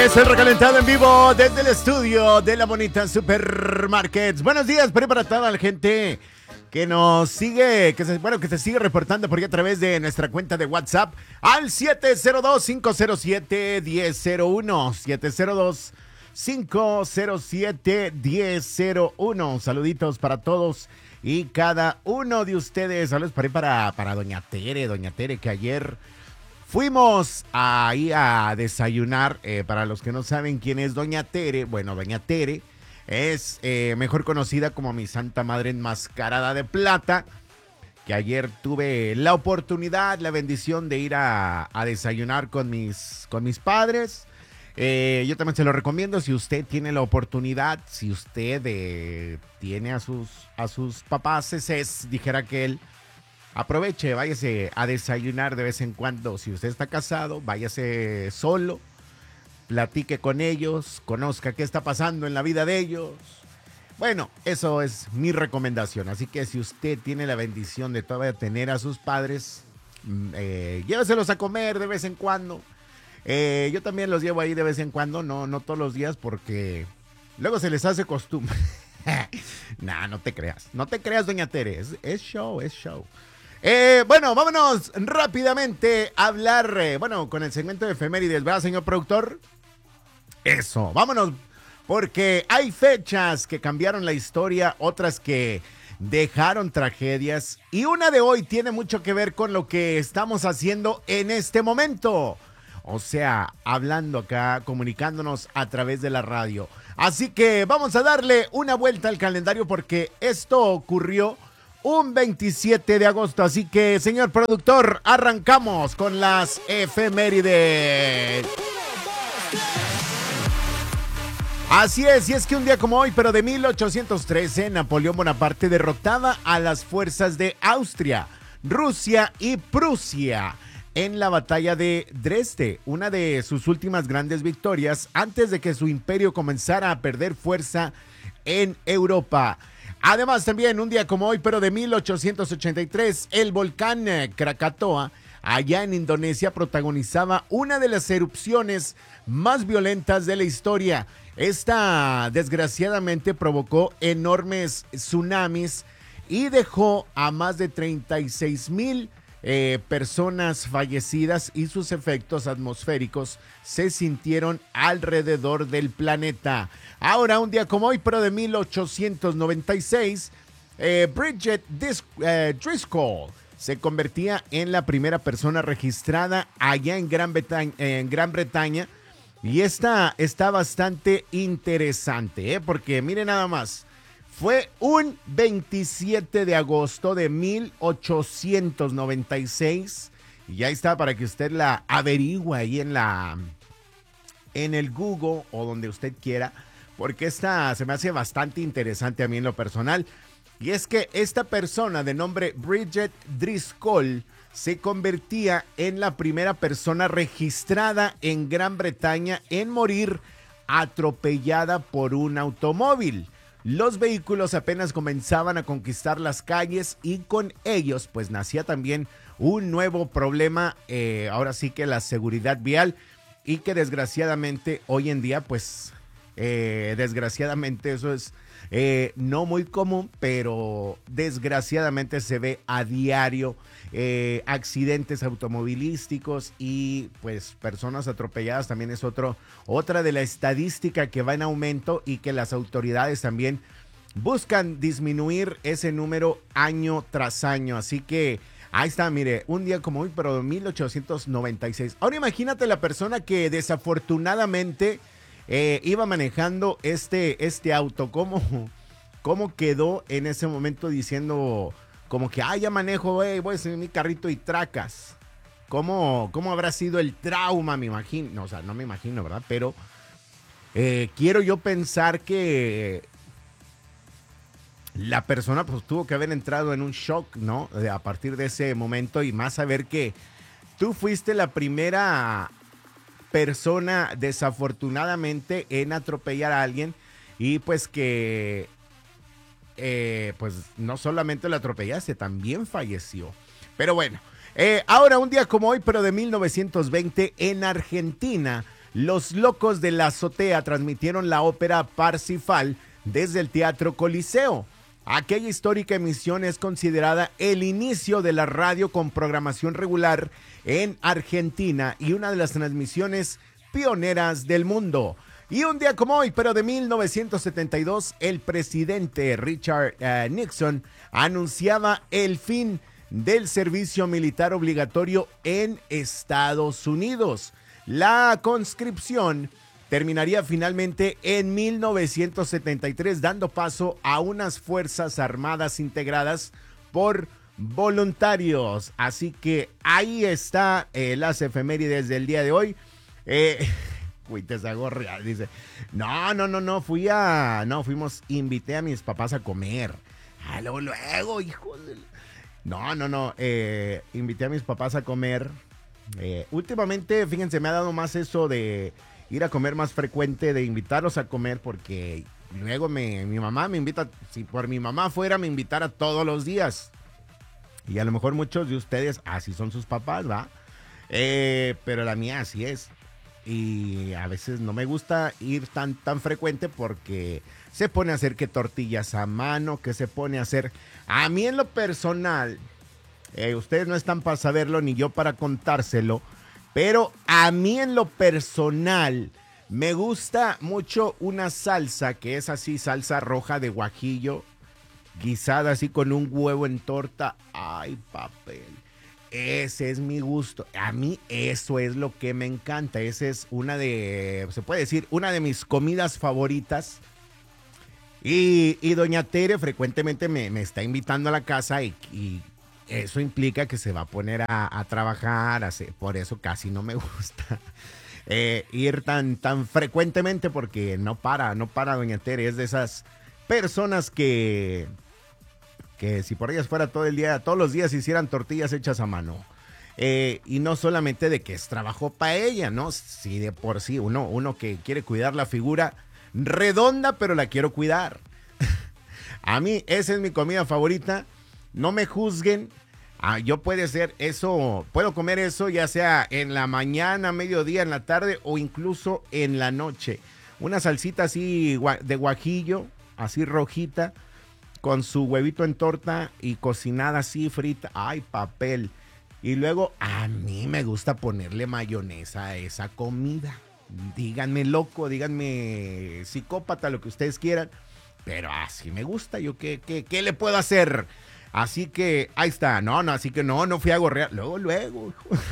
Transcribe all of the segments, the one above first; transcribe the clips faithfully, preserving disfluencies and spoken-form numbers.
Es el recalentado en vivo desde el estudio de la bonita Supermarkets. Buenos días, para toda la gente que nos sigue, que se, bueno, que se sigue reportando por aquí a través de nuestra cuenta de WhatsApp al siete cero dos, cinco cero siete, uno cero cero uno, siete cero dos, cinco cero siete, uno cero uno. Saluditos para todos y cada uno de ustedes. Saludos para, para, para doña Tere, doña Tere, que ayer fuimos ahí a desayunar. Eh, para los que no saben quién es doña Tere, bueno, doña Tere es eh, mejor conocida como mi Santa Madre Enmascarada de Plata, que ayer tuve la oportunidad, la bendición de ir a, a desayunar con mis, con mis padres. Eh, yo también se lo recomiendo si usted tiene la oportunidad, si usted eh, tiene a sus, a sus papás, es, dijera que él, aproveche, váyase a desayunar de vez en cuando. Si usted está casado, váyase solo, platique con ellos, conozca qué está pasando en la vida de ellos. Bueno, eso es mi recomendación. Así que si usted tiene la bendición de todavía tener a sus padres, eh, lléveselos a comer de vez en cuando. Eh, yo también los llevo ahí de vez en cuando, no, no todos los días, porque luego se les hace costumbre. Nah, no te creas, no te creas, doña Tere, es, es show, es show. Eh, bueno, vámonos rápidamente a hablar, eh, bueno, con el segmento de efemérides, ¿verdad, señor productor? Eso, vámonos, porque hay fechas que cambiaron la historia, otras que dejaron tragedias, y una de hoy tiene mucho que ver con lo que estamos haciendo en este momento. O sea, hablando acá, comunicándonos a través de la radio. Así que vamos a darle una vuelta al calendario porque esto ocurrió un veintisiete de agosto. Así que, señor productor, arrancamos con las efemérides. Así es, y es que un día como hoy, pero de mil ochocientos trece, Napoleón Bonaparte derrotaba a las fuerzas de Austria, Rusia y Prusia en la batalla de Dresde, una de sus últimas grandes victorias antes de que su imperio comenzara a perder fuerza en Europa. Además, también un día como hoy, pero de mil ochocientos ochenta y tres, el volcán Krakatoa, allá en Indonesia, protagonizaba una de las erupciones más violentas de la historia. Esta, desgraciadamente, provocó enormes tsunamis y dejó a más de treinta y seis mil Eh, personas fallecidas, y sus efectos atmosféricos se sintieron alrededor del planeta. Ahora, un día como hoy, pero de mil ochocientos noventa y seis, eh, Bridget Dis- eh, Driscoll se convertía en la primera persona registrada allá en Gran Bretaña, en Gran Bretaña, y esta está bastante interesante, ¿eh? Porque miren nada más. Fue un veintisiete de agosto de mil ochocientos noventa y seis. Y ya está para que usted la averigüe ahí en la en el Google o donde usted quiera, porque esta se me hace bastante interesante a mí en lo personal. Y es que esta persona de nombre Bridget Driscoll se convertía en la primera persona registrada en Gran Bretaña en morir atropellada por un automóvil. Los vehículos apenas comenzaban a conquistar las calles y con ellos pues nacía también un nuevo problema, eh, ahora sí que la seguridad vial, y que desgraciadamente hoy en día pues eh, desgraciadamente eso es eh, no muy común, pero desgraciadamente se ve a diario eh, accidentes automovilísticos y pues personas atropelladas. También es otro, otra de la estadística que va en aumento y que las autoridades también buscan disminuir ese número año tras año. Así que ahí está, mire, un día como hoy, pero de mil ochocientos noventa y seis. Ahora imagínate la persona que desafortunadamente eh, iba manejando este, este auto. ¿Cómo, cómo quedó en ese momento diciendo como que, ah, ya manejo, hey, voy a hacer mi carrito y tracas? ¿Cómo, cómo habrá sido el trauma? Me imagino, no, o sea, no me imagino, ¿verdad? Pero eh, quiero yo pensar que la persona pues tuvo que haber entrado en un shock, ¿no? A partir de ese momento, y más saber que tú fuiste la primera persona desafortunadamente en atropellar a alguien, y pues que eh, pues no solamente lo atropellaste, también falleció. Pero bueno, eh, ahora un día como hoy, pero de mil novecientos veinte, en Argentina, Los Locos de la Azotea transmitieron la ópera Parsifal desde el Teatro Coliseo. Aquella histórica emisión es considerada el inicio de la radio con programación regular en Argentina y una de las transmisiones pioneras del mundo. Y un día como hoy, pero de mil novecientos setenta y dos, el presidente Richard uh, Nixon anunciaba el fin del servicio militar obligatorio en Estados Unidos. La conscripción terminaría finalmente en mil novecientos setenta y tres, dando paso a unas fuerzas armadas integradas por voluntarios. Así que ahí está eh, las efemérides del día de hoy. Eh, uy, te sagorrea, dice. No, no, no, no, fui a, no, fuimos, invité a mis papás a comer. Ah, luego, luego, hijo de... No, no, no, eh, invité a mis papás a comer. Eh, últimamente, fíjense, me ha dado más eso de ir a comer más frecuente, de invitarlos a comer, porque luego me, mi mamá me invita, si por mi mamá fuera, me invitara todos los días. Y a lo mejor muchos de ustedes, así son sus papás, ¿va? Eh, pero la mía así es. Y a veces no me gusta ir tan, tan frecuente porque se pone a hacer que tortillas a mano, que se pone a hacer... A mí en lo personal, eh, ustedes no están para saberlo ni yo para contárselo, pero a mí en lo personal me gusta mucho una salsa que es así, salsa roja de guajillo, guisada así con un huevo en torta. Ay, papel. Ese es mi gusto. A mí eso es lo que me encanta. Esa es una de, se puede decir, una de mis comidas favoritas. Y, y doña Tere frecuentemente me, me está invitando a la casa y, y eso implica que se va a poner a, a trabajar. A hacer, por eso casi no me gusta eh, ir tan, tan frecuentemente porque no para, no para doña Tere. Es de esas personas que... que si por ellas fuera todo el día, todos los días hicieran tortillas hechas a mano. Eh, y no solamente de que es trabajo para ella, ¿no? Si de por sí uno, uno que quiere cuidar la figura redonda, pero la quiero cuidar. A mí esa es mi comida favorita. No me juzguen. Ah, yo puede ser eso, puedo comer eso ya sea en la mañana, mediodía, en la tarde o incluso en la noche. Una salsita así de guajillo, así rojita, con su huevito en torta y cocinada así frita. Ay, papel. Y luego a mí me gusta ponerle mayonesa a esa comida. Díganme loco, díganme psicópata, lo que ustedes quieran. Pero así me gusta. ¿Yo qué, qué, qué le puedo hacer? Así que ahí está. No, no, así que no, no fui a gorrear. Luego, luego.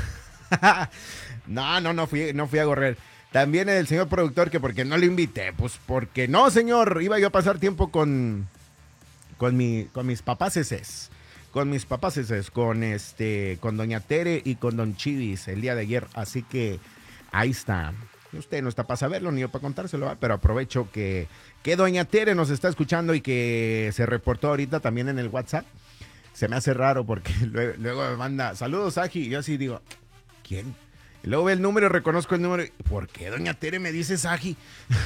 no, no, no fui, no fui a gorrear. También el señor productor que porque no lo invité. Pues porque no, señor. Iba yo a pasar tiempo con... Con, mi, con mis papaceses, con mis papaceses, con este, con doña Tere y con don Chivis el día de ayer, así que ahí está. Usted no está para saberlo ni yo para contárselo, ¿verdad? Pero aprovecho que, que doña Tere nos está escuchando y que se reportó ahorita también en el WhatsApp. Se me hace raro porque luego, luego me manda, saludos Aji, y yo así digo, ¿quién? Y luego ve el número, reconozco el número, ¿por qué doña Tere me dice Aji?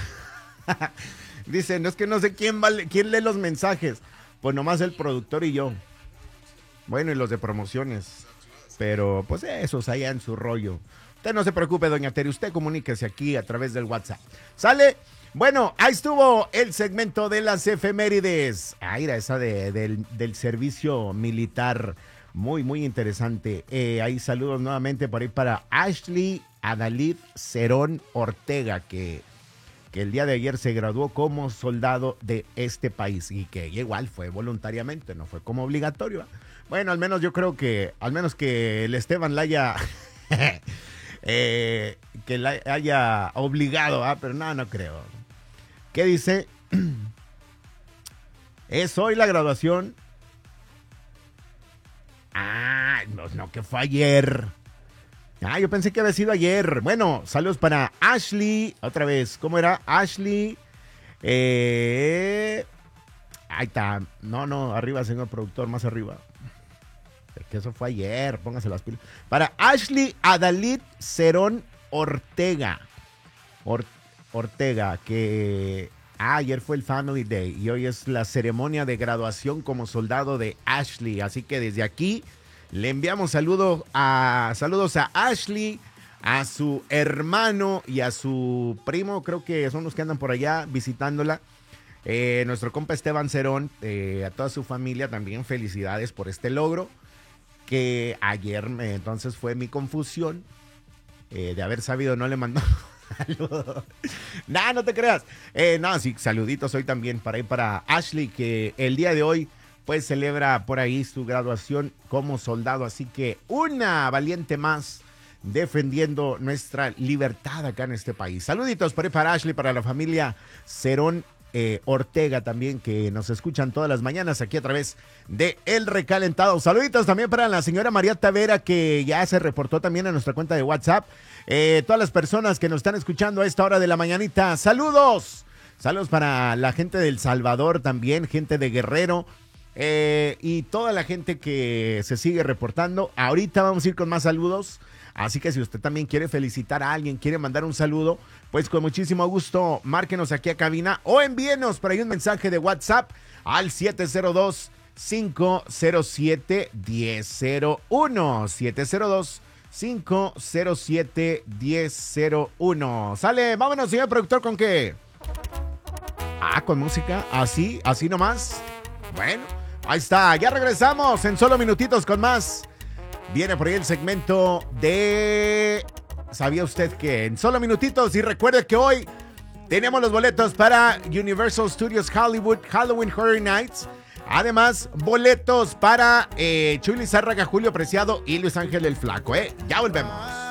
Dice, no es que no sé quién, vale, quién lee los mensajes. Pues nomás el productor y yo. Bueno, y los de promociones. Pero pues esos allá en su rollo. Usted no se preocupe, doña Tere. Usted comuníquese aquí a través del WhatsApp. ¿Sale? Bueno, ahí estuvo el segmento de las efemérides. Ah, era esa de, del, del servicio militar. Muy, muy interesante. Eh, ahí saludos nuevamente por ahí para Ashley Adalid Cerón Ortega, que... que el día de ayer se graduó como soldado de este país y que igual fue voluntariamente, no fue como obligatorio. Bueno, al menos yo creo que, al menos que el Esteban la haya, eh, que la haya obligado, ¿ah? Pero no, no creo. ¿Qué dice? ¿Es hoy la graduación? Ah, no, no, que fue ayer. Ah, yo pensé que había sido ayer. Bueno, saludos para Ashley. Otra vez, ¿cómo era? Ashley. Eh... Ahí está. No, no, arriba, señor productor, más arriba. Es que eso fue ayer, póngase las pilas. Para Ashley Adalid Cerón Ortega. Or- Ortega, que ah, ayer fue el Family Day y hoy es la ceremonia de graduación como soldado de Ashley. Así que desde aquí... le enviamos saludos a, saludos a Ashley, a su hermano y a su primo, creo que son los que andan por allá visitándola. Eh, nuestro compa Esteban Cerón, eh, a toda su familia también felicidades por este logro, que ayer eh, entonces fue mi confusión eh, de haber sabido, no le mandó saludos. Nah, no te creas. Eh, no, sí, saluditos hoy también para ir para Ashley, que el día de hoy pues celebra por ahí su graduación como soldado, así que una valiente más defendiendo nuestra libertad acá en este país. Saluditos por ahí para Ashley, para la familia Cerón eh, Ortega también, que nos escuchan todas las mañanas aquí a través de El Recalentado. Saluditos también para la señora María Tavera, que ya se reportó también a nuestra cuenta de WhatsApp. Eh, todas las personas que nos están escuchando a esta hora de la mañanita, saludos. Saludos para la gente del Salvador también, gente de Guerrero. Eh, y toda la gente que se sigue reportando. Ahorita vamos a ir con más saludos, así que si usted también quiere felicitar a alguien, quiere mandar un saludo, pues con muchísimo gusto márquenos aquí a cabina o envíenos por ahí un mensaje de WhatsApp al siete cero dos, cinco cero siete, uno cero cero uno, siete cero dos, cinco cero siete, uno cero uno. Sale, vámonos, señor productor, ¿con qué? Ah, con música, así, así nomás. Bueno, ahí está, ya regresamos en solo minutitos con más. Viene por ahí el segmento de... ¿Sabía usted que? En solo minutitos, y recuerde que hoy tenemos los boletos para Universal Studios Hollywood Halloween Horror Nights. Además, boletos para eh, Chuy Lizárraga, Julio Preciado y Luis Ángel el Flaco, ¿eh? Ya volvemos.